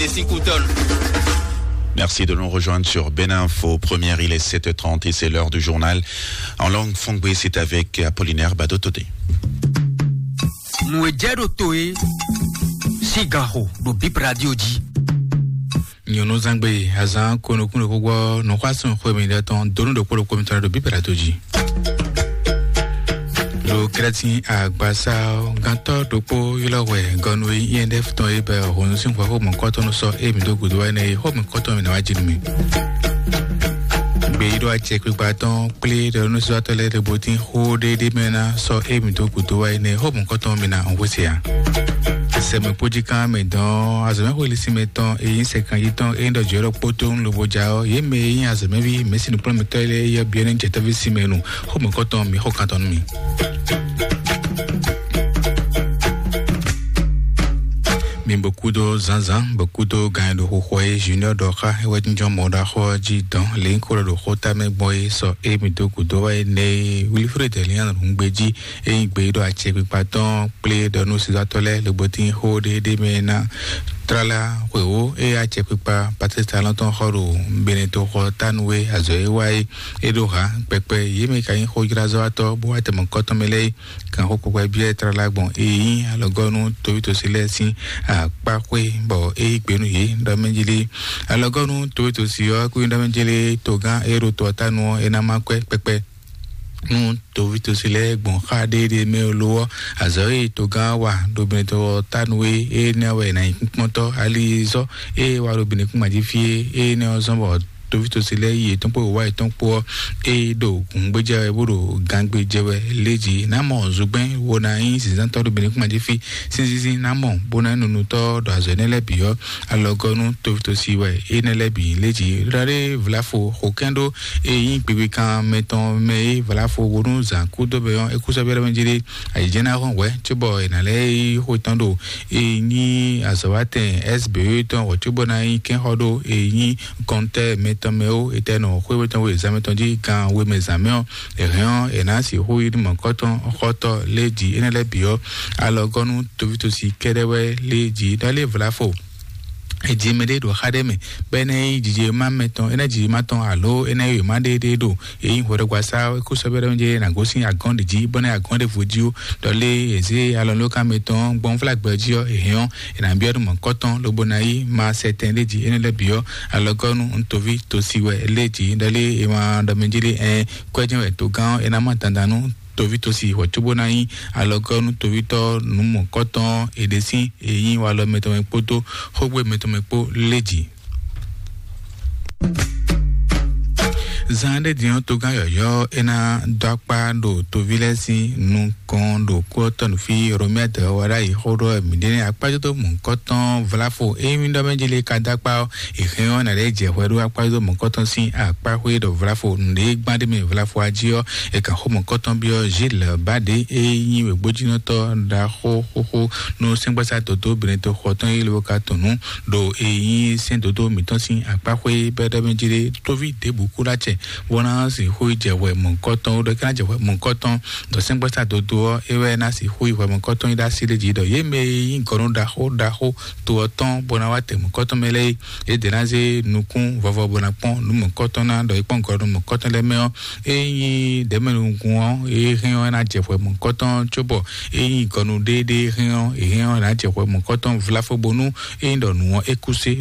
5 tonnes. Merci de nous rejoindre sur Beninfo. Première, il est 7h30 et c'est l'heure du journal. En langue fongbe, c'est avec Apollinaire Badotode. Mouedjado Toé, Sigaro, do Bip Radio Di. Nyono Zangbe, Azan, Konokuno Kogwa, Nokwason, Khomediaton, Dono de Polo Commentaire de Bip Radio Di. Le chrétien à Bassa, Gantor, Dopo, Yulawe, Gonwe, INF, Ton Eber, Ronusin, Home, Cotton, so, Emido, Goodwine, Home, Cotton, and Wajimi. Beido a check baton, play the Nusatale, the boating, hold the mena, so, Emido, Goodwine, Home, Cotton, Mina, and Wessia. C'est me pojika medon azame ko lisi meton e sekan yiton e ndo jero poton lo bojao ye me yin azame bi mesi no plan metele ye bien njeta vi simenu ho me koton mi ho kanton mi beaucoup de zanzan, beaucoup de gains de Hohoe, Junior Doka, Wedinjon Moda Hoji, Don, Linko de Hota, Boy, so Emito Kudoa, Ne, Wilfred Elian, Humbeji, et Bedo a check paton, play de nos atolets, le botin ho de mena. Trala, Weo, et a check pa, Patesta Lanton Horo, Beneto Hotanwe, Azoewai, Edoha, Pepe, Yemekain Hograzato, Boatemon Cotomele, Kan Hoko Bia Tralabon, et Alogono, Toito Silesi, a Pakwe, Bo, e Benuye, Damengili, Alogono, Toito Sio, Queen Damengili, Toga, Ero Totano, Enamakwe, Pepe. Nous tovito sile bon khade de meolo azoi toga wa do beneto tanwe e nawe na ikmoto alizo e wa do beneku majifie e ne ozombo tovito sile yi tonpo wa tonpo e do ngbeje eburo gangbe jewe leji na mo zugben wo na yin sizan to do beneku majifi sinzizi na mo bona nunu to do azonele biyo alogonu tovito siwe e nelebi leji rare vlafo hokendo e yin pepe kan meton me vlafo wonu za kudo beyon e kusa bere menjiri ajena ronwe chubo enale hotando e ni azawate SBE ton ochubo na yin ken hodo e yin konte Tomeo était non reweton we zameton di kan we mezameo e rien e na si hui mon coton hoto leji enele bio alogonu tovito si kedewe leji dale vlafo e jimede do khademe bene jije mameton energy maton alo ene made de do e hore kwasa ku sobere nje na gosin agonde ji bone agonde fujiu dole eze alon loka meton bon flag bejio e hion e na biodu mon coton lo bonai ma certain leji enele bio alogonu ntovi to siwe leji dole e ma domenjili e kwejen e to gan e na matandanu tovito si wachubo na yin alogonu tovito numo koton edesi eyin wa lo meto poto hogwe meto mepo leji Zande dion toga yo ena dakpa do tovilesi nu kon do koton fi romete warai hodo midene akpajo to mun koton vlafo e mindo menjele kadakpa e khion na leje hweru akpajo mun koton si akpa hwe do vlafo nde gbade me vlafo ajio e ka ho mun koton bio Gilles Bade e yin we gbojino to da ho no sengbasa toto bineto koton ile wakatonu do e yin sen toto miton si akpa hwe bede menjele tovi de bukurache wona si hui jewe mon koton do kan jewe mon koton do sengbasa dodo ewe na si hui we mon koton da si leji do yeme yin koron da ho to ton bona wate mon koton mele e denaze nukun vovo bona pon nu mon koton na do ipon koron mon koton le meo e yin de menukun e hin na jewe mon koton chobo e yin konu de hin na jewe mon koton vlafo bonu e ndo nu ekuse